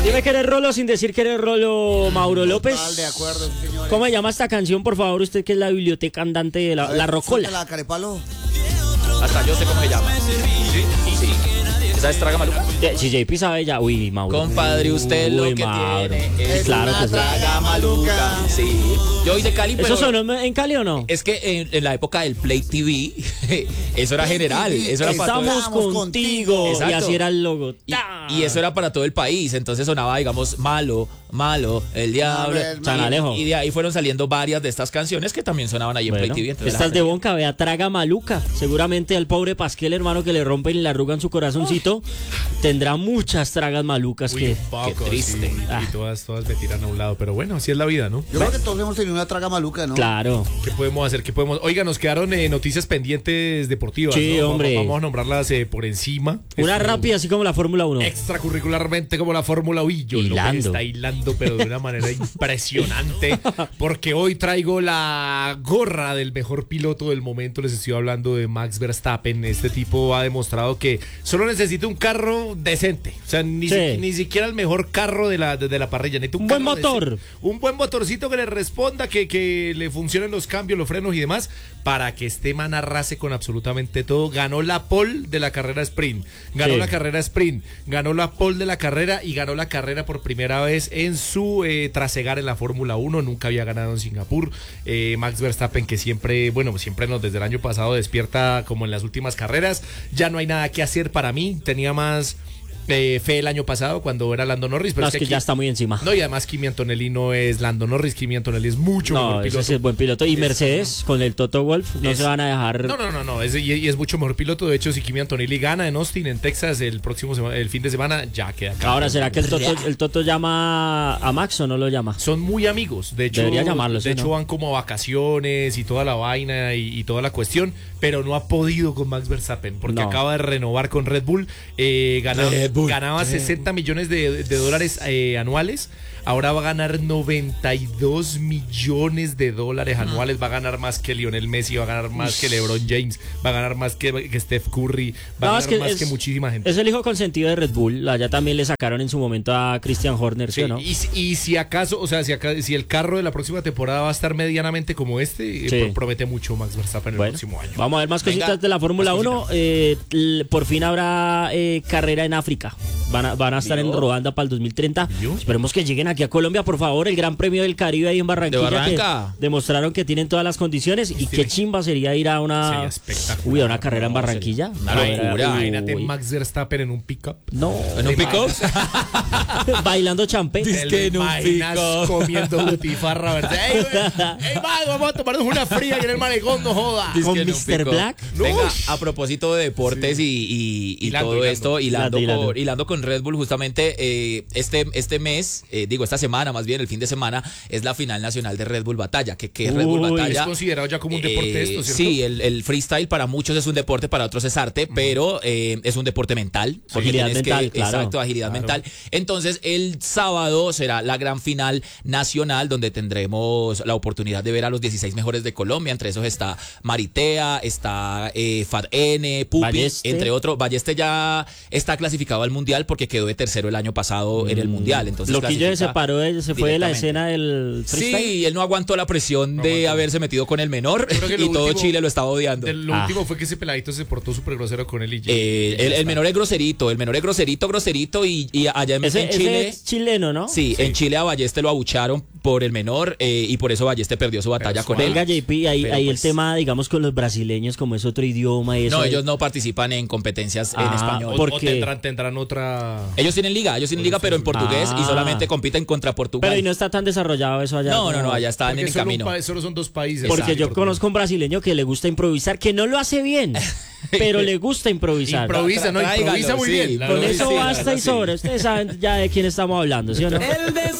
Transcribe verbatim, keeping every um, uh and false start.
Dime que eres Rolo sin decir que eres Rolo, Mauro López. Total, de acuerdo, señores. ¿Cómo se llama esta canción, por favor? Usted que es la biblioteca andante de la, A ver, la Rocola. La Carepalo. Hasta yo sé cómo se llama. Sí, sí. ¿Esa es Traga Maluca? Si J P sabe ya. Uy, Mauro. Compadre, usted lo Uy, que Mauro. tiene es Claro una que sí. Traga Maluca. Sí. Yo soy de Cali, pero... ¿Eso sonó en Cali o no? Es que en, en la época del Play T V, eso era general. Eso era para todo el... Estamos Estamos contigo. contigo. Y Exacto. así era el logo. Y, y eso era para todo el país. Entonces sonaba, digamos, malo, malo, el diablo. Malo, el San Alejo. Y, y de ahí fueron saliendo varias de estas canciones que también sonaban ahí en Bueno, Play T V. Entonces estas la de gente- Bonca, vea, Traga Maluca. Seguramente al pobre Pasquel, hermano, que le rompen y le arrugan su corazoncito, tendrá muchas tragas malucas Uy, que... un poco, qué triste. sí, Ah. y todas, todas me tiran a un lado. Pero bueno, así es la vida, ¿no? Yo creo que todos hemos tenido una traga maluca, ¿no? Claro. ¿Qué podemos hacer? ¿Qué podemos? Oiga, nos quedaron eh, noticias pendientes deportivas. Sí, ¿no? hombre. Vamos, vamos a nombrarlas eh, por encima. Una Esto- rápida, así como la Fórmula uno. Extracurricularmente como la Fórmula uno. Yo lo Hilando. que está hilando, pero de una manera impresionante. Porque hoy traigo la gorra del mejor piloto del momento. Les estoy hablando de Max Verstappen. Este tipo ha demostrado que solo necesita un carro decente. O sea, ni, Sí. si- ni siquiera el mejor carro de la, de, de la parrilla. Necesita un, Un buen carro motor. decente. Un buen motorcito que le responda, que, que le funcionen los cambios, los frenos y demás, para que este man arrase con absolutamente todo. Ganó la pole de la carrera sprint, ganó Sí. la carrera sprint, ganó la pole de la carrera y ganó la carrera por primera vez en su eh, trasegar en la Fórmula uno. Nunca había ganado en Singapur. Eh, Max Verstappen, que siempre, bueno, siempre nos desde el año pasado despierta como en las últimas carreras. Ya no hay nada que hacer para mí. Tenía más eh, fe el año pasado cuando era Lando Norris, pero No, es es que que ya aquí- está muy encima. no, y además Kimi Antonelli no es Lando Norris, Kimi Antonelli es mucho No, mejor ese piloto. sí es buen piloto. Y Es- Mercedes, con el Toto Wolff, no es- se van a dejar... No, no, no, no, es, y, y es mucho mejor piloto. De hecho, si Kimi Antonelli gana en Austin, en Texas, el próximo sema- el fin de semana, ya queda campeón. Ahora, ¿será que el Toto, el Toto llama a Max o no lo llama? Son muy amigos, de hecho, Debería llamarlo, de sí, hecho ¿no? van como a vacaciones y toda la vaina y, y toda la cuestión, pero no ha podido con Max Verstappen porque No. acaba de renovar con Red Bull, eh, gana- Red Bull. ganaba sesenta millones de, de dólares eh, anuales, ahora va a ganar noventa y dos millones de dólares anuales, va a ganar más que Lionel Messi, va a ganar más que LeBron James, va a ganar más que, que Steph Curry, va No, a es ganar que más es- que muchísima gente. Es el hijo consentido de Red Bull. Allá también le sacaron en su momento a Christian Horner, ¿sí, Sí, o no? y, si- y si acaso, o sea, si, acá- si el carro de la próxima temporada va a estar medianamente como este, eh, Sí. pro- promete mucho Max Verstappen el Bueno, próximo año. vamos a ver más Venga, cositas de la Fórmula más uno. Eh, l- por fin habrá eh, carrera en África. Van a, van a estar en ¿Vio? Ruanda para el dos mil treinta. ¿Vio? Esperemos que lleguen aquí a Colombia, por favor. El Gran Premio del Caribe ahí en Barranquilla. De Barranca. Que demostraron que tienen todas las condiciones. Y qué chimba sería ir a Sería una, espectacular. uy, a una carrera en No, Barranquilla. sería una A ver, locura. uy, Imagínate Max Verstappen en un pickup. No, ¿En un pick-up? bailando champé. Dice Te que lo en un imaginas pick-up. comiendo butifarra, ¿verdad? ¡Ey, güey! ¡Ey, Max, vamos a tomarnos una fría que en el malecón, no joda! Dice Con que en un mister pick-up. Black. Venga, Ush. a propósito de deportes y, y- y Hilando, todo hilando. esto, hilando, Hilando, con, hilando. hilando con Red Bull, justamente eh, este, este mes, eh, digo, esta semana más bien, el fin de semana, es la final nacional de Red Bull Batalla. ¿Qué, qué es Red Bull Uy, Batalla? Es considerado ya como un deporte Eh, esto, ¿cierto? Sí, el, el freestyle para muchos es un deporte, para otros es arte, pero eh, es un deporte mental. Porque Agilidad tienes mental, que, claro. Exacto, agilidad Claro. mental. Entonces, el sábado será la gran final nacional, donde tendremos la oportunidad de ver a los dieciséis mejores de Colombia. Entre esos está Maritea, está eh, Fat N, Pupi, Balleste. entre otros. Balleste ya está clasificado al Mundial porque quedó de tercero el año pasado en el Mundial. Entonces, Loquillo se clasifica separó, de- se fue de la directamente. escena del freestyle. Sí, él no aguantó la presión de aguantó. haberse metido con el menor Yo creo que y lo todo último- Chile lo estaba odiando. De- Lo Ah. último fue que ese peladito se portó súper grosero con él y Eh, el, el menor es groserito, el menor es groserito, groserito y, y allá en, Ese, en ese Chile... es chileno, ¿no? Sí, en Chile a Balleste lo abucharon por el menor eh, y por eso Balleste perdió su batalla Pero con suave. él. Venga, J P, ahí, Pero, ahí pues, el tema, digamos, con los brasileños, como es otro idioma y eso. No, ahí- ellos no participan en competencias en Ah, español. O, porque- o tendrán, tendrán otra... Ellos tienen liga, ellos tienen liga, pero en portugués y Ah. solamente compiten contra Portugal. Pero y no está tan desarrollado eso allá. no, no, como- no, allá están Porque en el solo, un camino. pa- solo son dos países. Porque Exacto. yo conozco un brasileño que le gusta improvisar, que no lo hace bien, pero le gusta improvisar. Improvisa, no, Tráigalo, improvisa muy sí, bien. la Con verdad eso sí. basta y sí. sobra. Ustedes saben ya de quién estamos hablando, ¿sí o no?